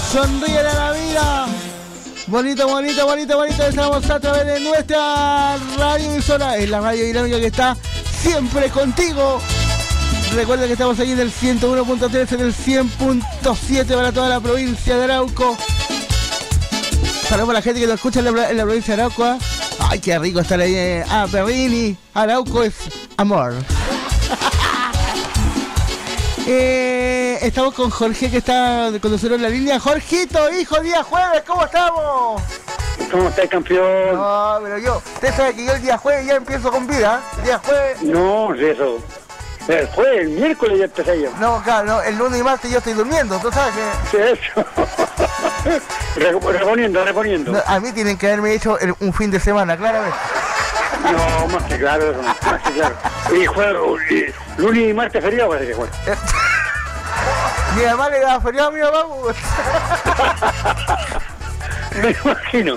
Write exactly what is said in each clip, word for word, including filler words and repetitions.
Sonríe a la vida. Bonito, bonito, bonito, bonito. Estamos a través de nuestra radio emisora. Es la radio dinámica que está siempre contigo. Recuerda que estamos ahí en el ciento uno punto tres, en el cien punto siete para toda la provincia de Arauco. Saludos a la gente que nos escucha en la, en la provincia de Arauco. Ay, qué rico estar ahí. Eh. Ah, Perrini. Arauco es amor. eh, estamos con Jorge, que está con nosotros en la línea. Jorgito, hijo, día jueves, ¿cómo estamos? ¿Cómo estás, campeón? No, pero yo, usted sabe que yo el día jueves ya empiezo con vida. El día jueves... No, eso. El jueves, el miércoles ya empecé yo. No, claro, no, el lunes y martes yo estoy durmiendo, ¿tú sabes que...? Sí, eso. reponiendo, reponiendo. No, a mí tienen que haberme hecho el, un fin de semana, claramente. No, más que claro, eso, más que claro. Y juego, y, lunes y martes feriado parece que juega. Mi mamá le daba feriado a mi mamá. Me imagino.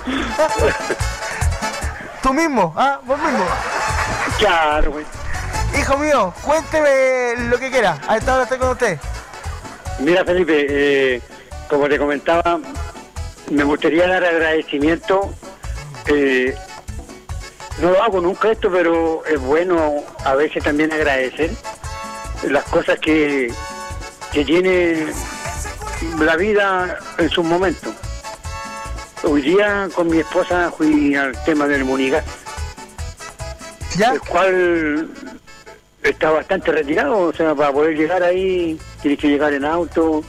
Tú mismo, ¿ah? Vos mismo. Claro, güey. Hijo mío, cuénteme lo que quiera. A esta hora estoy con usted. Mira, Felipe, eh, como te comentaba, me gustaría dar agradecimiento. Eh, no lo hago nunca esto, pero es bueno a veces también agradecer las cosas que, que tiene la vida en sus momentos. Hoy día con mi esposa fui al tema del Munigas, ¿Ya? el cual está bastante retirado, o sea, para poder llegar ahí tienes que llegar en auto,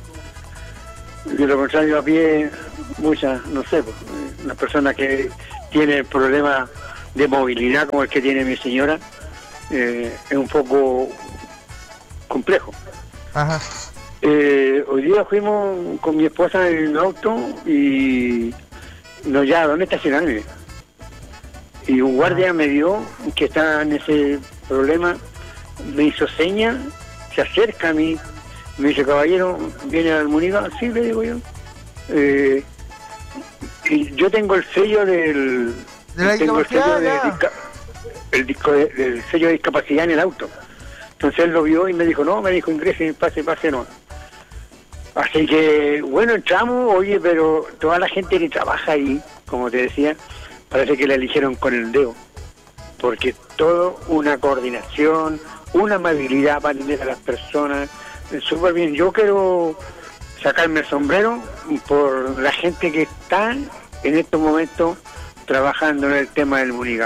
de lo contrario a pie, muchas, no sé, pues, una persona que tiene problemas de movilidad como el que tiene mi señora, eh, es un poco complejo. Ajá. Eh, hoy día fuimos con mi esposa en el auto y no ya, ¿dónde estacionarme? Y un guardia me vio que estaba en ese problema, me hizo seña, se acerca a mí, me dice, caballero, ¿viene al Muniga? Sí, le digo yo. Eh, y yo tengo el sello del... ¿De la tengo el sello, de, discapacidad? disca, el disco de, del sello de discapacidad en el auto. Entonces él lo vio y me dijo, no, me dijo, ingrese, pase, pase, no. Así que, bueno, entramos, oye, pero toda la gente que trabaja ahí, como te decía, parece que la eligieron con el dedo, porque todo una coordinación, una amabilidad para atender a las personas, súper bien. Yo quiero sacarme el sombrero por la gente que está en estos momentos trabajando en el tema del Muniga.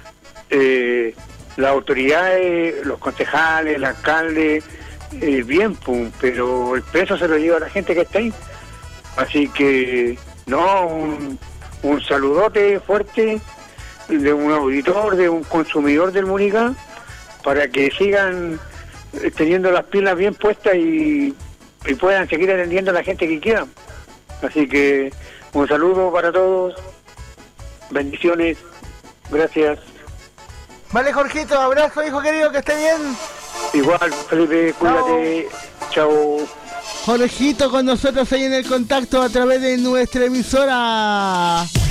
Eh, las autoridades, los concejales, el alcalde, eh, bien, pum, pero el peso se lo lleva a la gente que está ahí. Así que, no, un, un saludote fuerte de un auditor, de un consumidor del Muniga, para que sigan teniendo las pilas bien puestas y, y puedan seguir atendiendo a la gente que quiera. Así que un saludo para todos, bendiciones, gracias. Vale, Jorgito, abrazo, hijo querido, que esté bien. Igual, Felipe, cuídate, chao. Jorgito con nosotros ahí en el contacto a través de nuestra emisora.